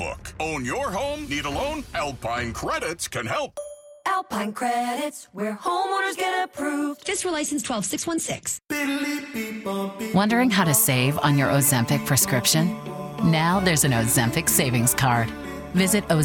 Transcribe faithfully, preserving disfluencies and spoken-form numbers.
book. Own your home? Need a loan? Alpine Credits can help. Alpine Credits, where homeowners get approved. Fiscal license twelve six one six. Wondering how to save on your Ozempic prescription? Now there's an Ozempic savings card. Visit Ozempic.